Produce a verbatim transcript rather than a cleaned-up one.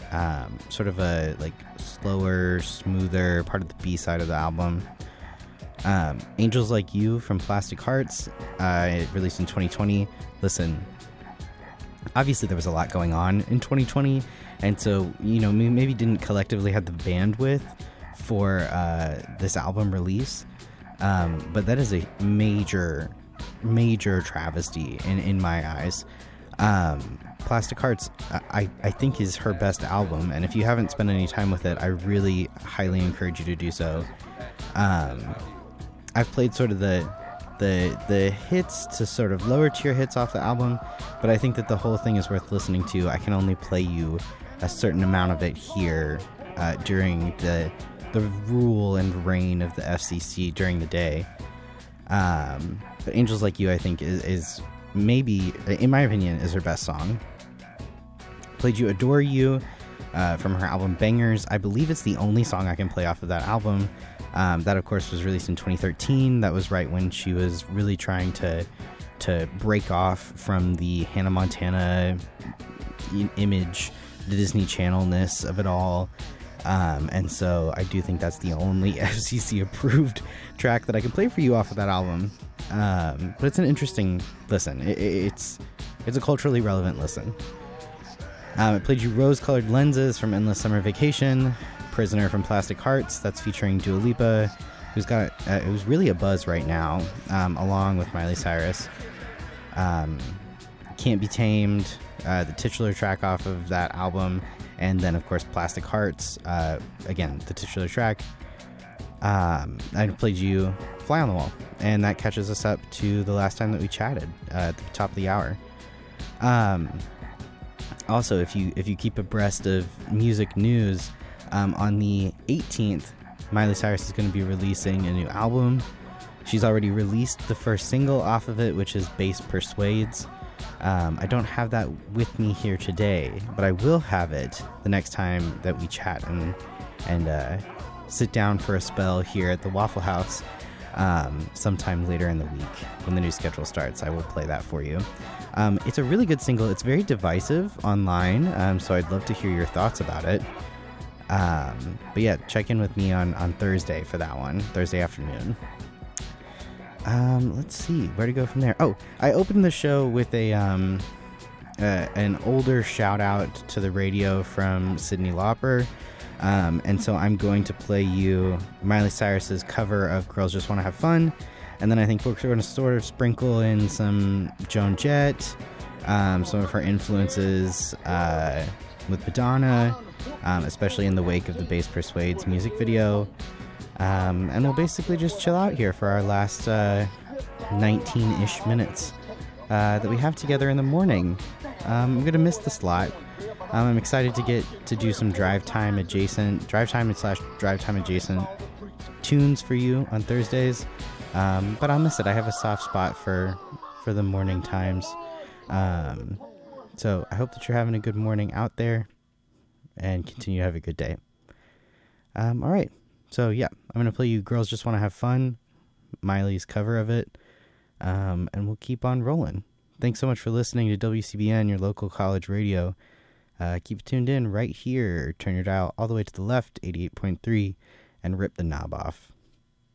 um, sort of a like slower, smoother part of the B side of the album. Um, Angels Like You from Plastic Hearts, uh, released in twenty twenty. Listen, obviously there was a lot going on in twenty twenty, and so, you know, we maybe didn't collectively have the bandwidth for uh, this album release, um, but that is a major, major travesty in, in my eyes. Um, Plastic Hearts, I, I think, is her best album, and if you haven't spent any time with it, I really highly encourage you to do so. Um, I've played sort of the the the hits to sort of lower tier hits off the album, but I think that the whole thing is worth listening to. I can only play you a certain amount of it here uh, during the the rule and reign of the F C C during the day. Um, but Angels Like You, I think, is, is maybe, in my opinion, is her best song. Played you Adore You uh, from her album Bangers. I believe it's the only song I can play off of that album. Um, that, of course, was released in twenty thirteen. That was right when she was really trying to to break off from the Hannah Montana image, the Disney Channel-ness of it all. Um, and so I do think that's the only F C C-approved track that I can play for you off of that album. Um, but it's an interesting listen. It, it's it's a culturally relevant listen. Um, I played you Rose-Colored Lenses from Endless Summer Vacation. Prisoner from Plastic Hearts, that's featuring Dua Lipa, who's got uh, who's really a buzz right now, um, along with Miley Cyrus. Um, Can't Be Tamed, uh, the titular track off of that album, and then of course Plastic Hearts, uh, again the titular track. Um, I played you Fly on the Wall, and that catches us up to the last time that we chatted uh, at the top of the hour. Um, also, if you if you keep abreast of music news. Um, on the eighteenth, Miley Cyrus is going to be releasing a new album. She's already released the first single off of it, which is Bass Persuades. Um, I don't have that with me here today, but I will have it the next time that we chat and and uh, sit down for a spell here at the Waffle House um, sometime later in the week when the new schedule starts. I will play that for you. Um, it's a really good single. It's very divisive online, um, so I'd love to hear your thoughts about it. Um, but yeah, check in with me on, on Thursday for that one, Thursday afternoon. Um, let's see, where to go from there? Oh, I opened the show with a, um, uh, an older shout out to the radio from Cyndi Lauper. Um, and so I'm going to play you Miley Cyrus's cover of Girls Just Want to Have Fun. And then I think we're going to sort of sprinkle in some Joan Jett, um, some of her influences, uh, with Madonna. Um, especially in the wake of the Bass Persuades music video. Um, and we'll basically just chill out here for our last uh, nineteen-ish minutes uh, that we have together in the morning. Um, I'm going to miss the slot. Um, I'm excited to get to do some drive time adjacent, drive time slash drive time adjacent tunes for you on Thursdays. Um, but I'll miss it. I have a soft spot for, for the morning times. Um, so I hope that you're having a good morning out there. And continue to have a good day. Um, all right. So, yeah, I'm going to play you Girls Just Want to Have Fun, Miley's cover of it, um, and we'll keep on rolling. Thanks so much for listening to W C B N, your local college radio. Uh, keep it tuned in right here. Turn your dial all the way to the left, eighty-eight point three, and rip the knob off.